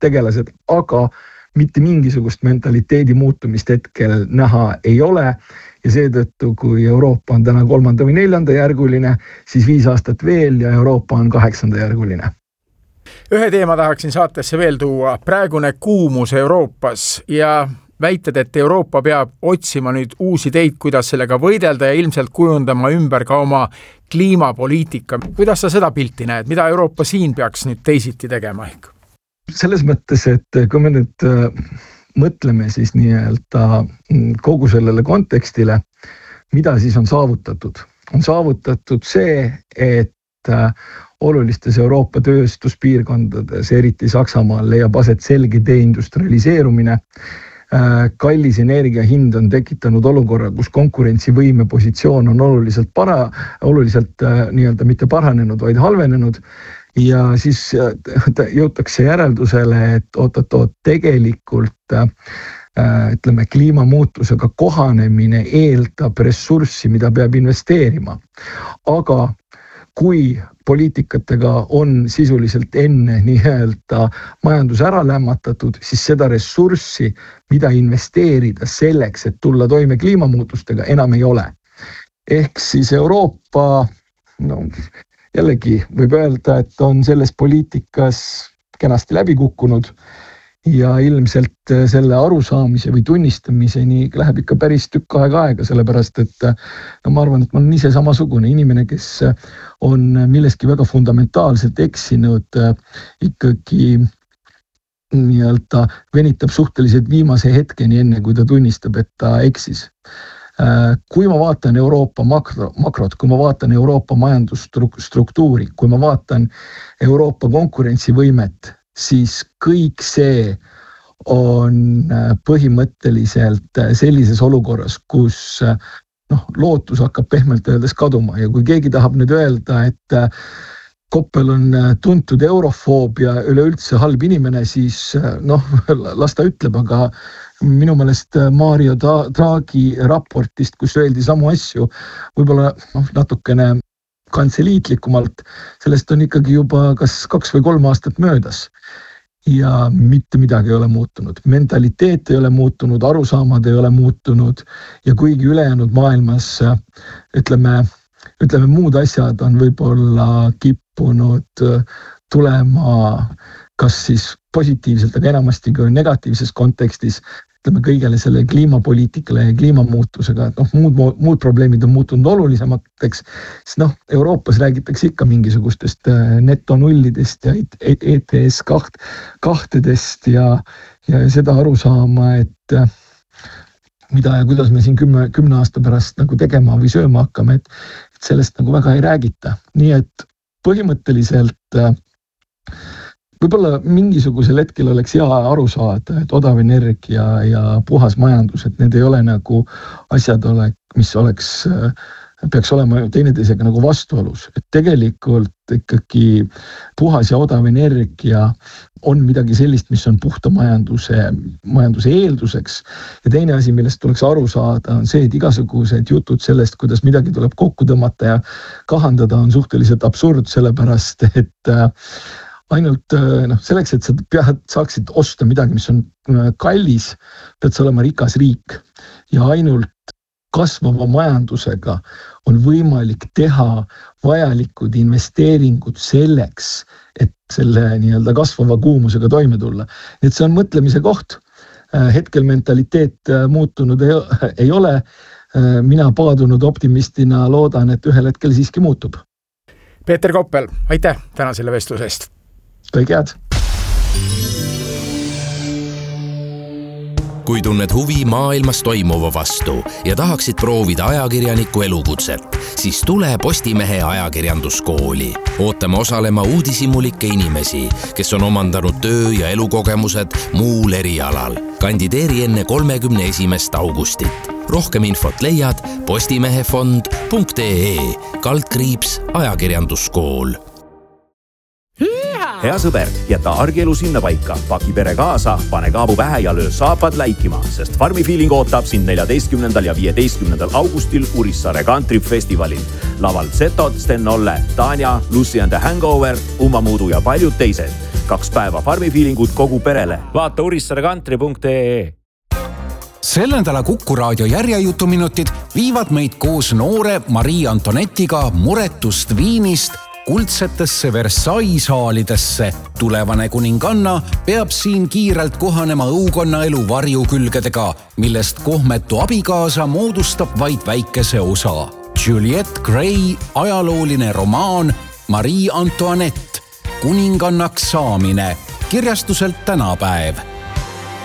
tegelased, aga mitte mingisugust mentaliteedi muutumist hetkel näha ei ole. Ja seetõttu, kui Euroopa on täna 3. või 4. järguline, siis 5 aastat veel ja Euroopa on 8. järguline. Ühe teema tahaksin saatesse veel tuua. Praegune kuumus Euroopas ja väited, et Euroopa peab otsima nüüd uusi teid, kuidas sellega võidelda ja ilmselt kujundama ümber ka oma kliimapoliitika. Kuidas sa seda pilti näed? Mida Euroopa siin peaks nüüd teisiti tegema ehk? Selles mõttes, et kui me nüüd mõtleme siis nii-öelda kogu sellele kontekstile, mida siis on saavutatud. On saavutatud see, et olulistes Euroopa tööstuspiirkondades, eriti Saksamaal, leiab aset selge deindustrialiseerumine. Kallis energia hind on tekitanud olukorra, kus konkurentsivõime positsioon on oluliselt nii-öelda mitte paranenud, vaid halvenenud. Ja siis jõutakse järeldusele, et tegelikult ütleme, kliimamuutusega kohanemine eeldab ressurssi, mida peab investeerima. Aga kui poliitikatega on sisuliselt enne nii-öelda majandus ära lämmatatud, siis seda ressurssi, mida investeerida selleks, et tulla toime kliimamuutustega, enam ei ole. Ehk siis Euroopa, jällegi võib öelda, et on selles poliitikas kenasti läbi kukkunud ja ilmselt selle arusaamise või tunnistamiseni läheb ikka päris tükk aega, sellepärast et ma arvan, et ma olen ise samasugune inimene, kes on milleski väga fundamentaalselt eksinud, ikkagi nii-öelda venitab suhteliselt viimase hetkeni enne, kui ta tunnistab, et ta eksis. Kui ma vaatan Euroopa makrot, kui ma vaatan Euroopa majandusstruktuuri, kui ma vaatan Euroopa konkurentsivõimet, siis kõik see on põhimõtteliselt sellises olukorras, kus lootus hakkab pehmelt öeldes kaduma. Ja kui keegi tahab nüüd öelda, et Koppel on tuntud eurofoob ja üleüldse halb inimene, siis las ta ütleb, aga minu meelest Mario Draghi raportist, kus öeldi samu asju, võib-olla natukene kantseliitlikumalt, sellest on ikkagi juba kas 2 või 3 aastat möödas. Ja mitte midagi ei ole muutunud. Mentaliteet ei ole muutunud, arusaamad ei ole muutunud ja kuigi ülejäänud maailmas, ütleme, muud asjad on võib-olla kippunud tulema kas siis positiivselt, aga enamasti kui negatiivses kontekstis, ütleme kõigele selle kliimapoliitikale ja kliimamuutusega, et muud probleemid on muutunud olulisemateks, siis Euroopas räägitakse ikka mingisugustest netonullidest ja ETS kahtedest ja seda arusaama, et mida ja kuidas me siin 10 aasta pärast tegema või sööma hakkame, et sellest väga ei räägita. Nii et põhimõtteliselt võib-olla mingisugusel hetkel oleks hea aru saada, et odav energia ja puhas majandus, et need ei ole asjad, mis peaks olema teineteisega vastuolus. Et tegelikult ikkagi puhas ja odav energia on midagi sellist, mis on puhta majanduse eelduseks. Ja teine asi, millest tuleks aru saada, on see, et igasugused jutud sellest, kuidas midagi tuleb kokku tõmmata ja kahandada, on suhteliselt absurd, sellepärast, et ainult selleks, et sa saaksid osta midagi, mis on kallis, pead sa olema rikas riik ja ainult kasvava majandusega on võimalik teha vajalikud investeeringud selleks, et selle nii-öelda kasvava kuumusega toime tulla. Et see on mõtlemise koht. Hetkel mentaliteet muutunud ei ole. Mina paadunud optimistina loodan, et ühel hetkel siiski muutub. Peeter Koppel, aitäh täna selle vestlusest. Kõige head. Kui tunned huvi maailmas toimuva vastu ja tahaksid proovida ajakirjaniku elukutset, siis tule Postimehe ajakirjanduskooli. Ootame osalema uudishimulike inimesi, kes on omandanud töö- ja elukogemused muul erialal. Kandideeri enne 31. augustit. Rohkem infot leiad postimehefond.ee/ajakirjanduskool. Hea sõber, jäta argielu sinna paika, paki pere kaasa, pane kaabu pähe ja löö saapad läikima, sest Farmi Feeling ootab sind 14. ja 15. augustil Urissaare Country Festivalil. Laval Zetod, Sten Olle, Tanja, Lucy and the Hangover, Umamuudu ja paljud teised. 2 päeva farmifeelingut kogu perele. Vaata urissarekantri.ee. Sel nädala Kuku raadio järjejutuminutid viivad meid koos noore Marie Antonetiga muretust Viinist kuldsetesse Versailles saalidesse. Tulevane kuninganna peab siin kiirelt kohanema õukonna elu varjukülgedega, millest kohmetu abikaasa moodustab vaid väikese osa. Juliette Gray ajalooline romaan Marie Antoinette, kuningannaks saamine, kirjastuselt Tänapäev.